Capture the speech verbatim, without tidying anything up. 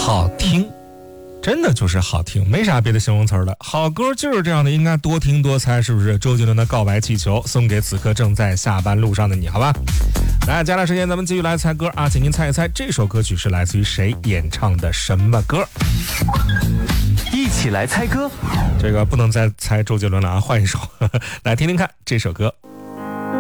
好听，真的就是好听，没啥别的形容词了。好歌就是这样的，应该多听多猜，是不是？周杰伦的《告白气球》送给此刻正在下班路上的你，好吧？来，加点时间，咱们继续来猜歌啊！请您猜一猜，这首歌曲是来自于谁演唱的什么歌？ 一起来猜歌， 这个不能再猜周杰伦了啊，换一首，来听听看这首歌。